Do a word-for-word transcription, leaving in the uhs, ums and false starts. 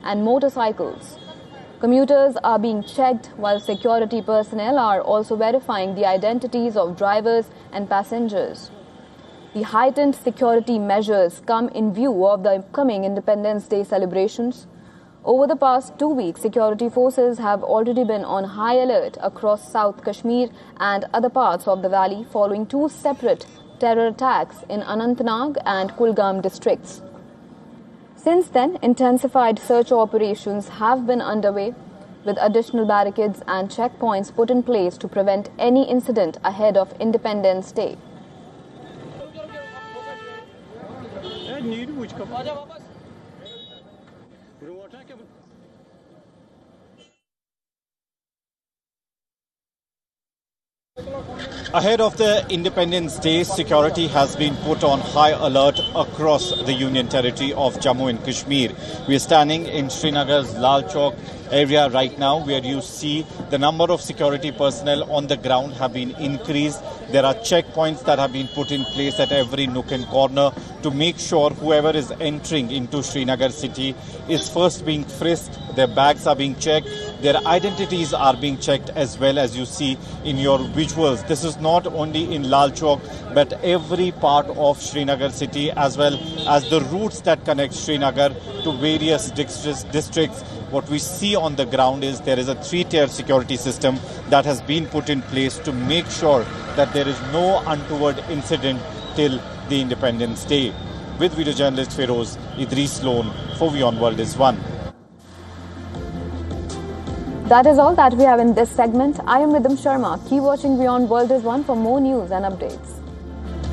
and motorcycles. Commuters are being checked while security personnel are also verifying the identities of drivers and passengers. The heightened security measures come in view of the upcoming Independence Day celebrations. Over the past two weeks, security forces have already been on high alert across South Kashmir and other parts of the valley following two separate terror attacks in Anantnag and Kulgam districts. Since then, intensified search operations have been underway, with additional barricades and checkpoints put in place to prevent any incident ahead of Independence Day. Ahead of the Independence Day, security has been put on high alert across the Union Territory of Jammu and Kashmir. We are standing in Srinagar's Lal Chowk area right now, where you see the number of security personnel on the ground have been increased. There are checkpoints that have been put in place at every nook and corner to make sure whoever is entering into Srinagar city is first being frisked, their bags are being checked, their identities are being checked as well, as you see in your visuals. This is not only in Lal Chowk, but every part of Srinagar city, as well as the routes that connect Srinagar to various districts. What we see on the ground is there is a three-tier security system that has been put in place to make sure that there is no untoward incident till the Independence Day. With video journalist Feroz, Idris Lone for WION World is One. That is all that we have in this segment. I am Vidam Sharma. Keep watching WION World is One for more news and updates.